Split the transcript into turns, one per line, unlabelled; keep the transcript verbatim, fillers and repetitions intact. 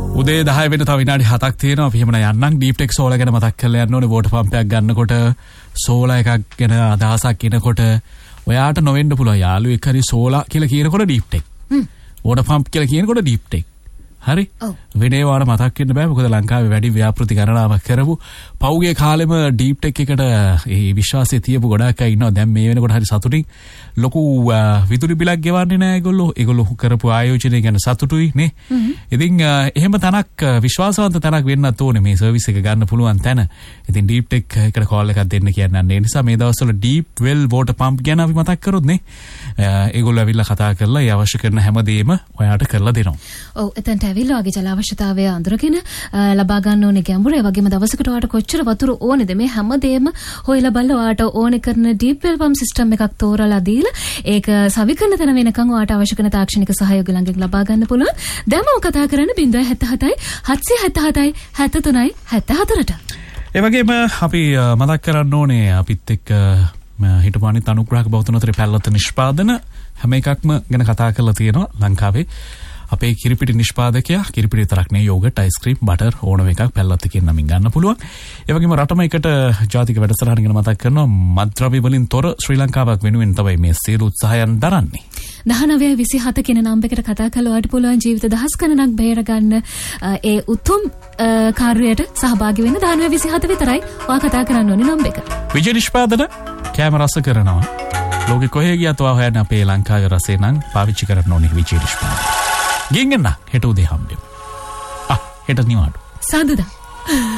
උදේ දහය වෙන තව විනාඩි හතක් තියෙනවා. අපි එහෙමනම් යන්නම් ඩීප් ටෙක් සෝලා ගැන මතක් කරලා යන්න ඕනේ. වෝටර් පම්පයක් ගන්නකොට සෝලා එකක් ගැන අදහසක් කියනකොට ඔයාට නොවෙන්න පුළුවන්. යාළුවෙක් හරි සෝලා කියලා කියනකොට ඩීප් ටෙක්. හ්ම්. වෝටර් පම්ප් කියලා කියනකොට ඩීප් ටෙක්. හරි? ඔව්. වෙනේ වාර මතක් වෙන්න බෑ. මොකද ලංකාවේ වැඩි ව්‍යාපෘති ගණනාවක් කරපු පෞගේ කාලෙම ඩීප් ටෙක් එකට ඒ විශ්වාසය තියපු ගොඩක් අය ඉන්නවා. දැන් මේ වෙනකොට හරි සතුටින් ලොකු විදුලි බිලක් ගෙවන්නේ නැහැ ඒගොල්ලෝ. ඒගොල්ලෝ කරපු ආයෝජනය ගැන සතුටුයි නේ. ඉතින් එහෙම තනක් විශ්වාසවන්ත තනක් වෙන්නත් ඕනේ මේ සර්විස් එක ගන්න පුළුවන් තැන. ඉතින් ඩීප් ටෙක් එකට කෝල් එකක් දෙන්න කියන්නේ. ඒ නිසා මේ දවස්වල ඩීප් වෙල් වෝටර් පම්ප් ගැන අපි මතක් කරොත් නේ. ඒගොල්ලෝ ඇවිල්ලා කතා කරලා ඒ අවශ්‍ය කරන හැමදේම ඔයාට කරලා දෙනවා. ඔව් එතනට ඇවිල්ලා වගේ ජල අවශ්‍යතාවය අඳුරගෙන ලබා ගන්න ඕනේ ගැඹුර. ඒ වගේම දවසකට ඔයාට කොච්චර වතුර ඕනේද මේ හැමදේම හොයලා බලලා ඔයාට ඕනේ කරන ඩීප් වෙල් පම්ප් සිස්ටම් එකක් තෝරලා දීලා ඒක සවිකරන තැන වෙනකන් ඔයාට අවශ්‍ය කරන තාක්ෂණික සහයෝගය ළඟින් ලබා ගන්න පුළුවන්. දැන් මම කතා කරන්නේ zero seven seven හත්සිය හතළිස් හතයි හත තුනයි හත හතරට. ඒ වගේම අපි මතක් කරන්න ඕනේ අපිත් එක්ක හිටපු අනිත් අනුග්‍රහක බෞද්ධ නතරේ පැල්ලත නිෂ්පාදන හැම එකක්ම ගැන කතා කරලා තියෙනවා ලංකාවේ. අපේ කිරිපිටි නිෂ්පාදකයා කිරිපිටි තරක් නේ යෝගට් අයිස්ක්‍රීම් බටර් ඕනම එකක් පැල්ලත් කියන නමින් ගන්න පුළුවන්. ඒ වගේම රටම එකට ජාතික වැඩසටහන ගැන මතක් කරනවා. මත්ද්‍රව්‍ය වලින් තොර ශ්‍රී ලංකාවක් වෙනුවෙන් තමයි මේ සියලු උත්සාහයන් දරන්නේ. දහනවය විසිහත කියන නම්බරයකට කතා කළා ඔයාලට පුළුවන් ජීවිත දහස් ගණනක් බේර ගන්න ඒ උතුම් කාර්යයට සහභාගී වෙන්න දහනවය විසිහත විතරයි ඔයා කතා කරන්න ඕනේ නම්බර එක. විජය නිෂ්පාදන කැම රස කරනවා. ලෝකෙ කොහේ ගියත් ඔයා හොයන්න අපේ ලංකාවේ රසේ නම් පාවිච්චි කරන්න ඕනේ විජය නිෂ්පාදන. ගෙන්ගන්න හෙට උදේ හම්බෙමු. ආ හෙට නිවාඩු. සාදුදා.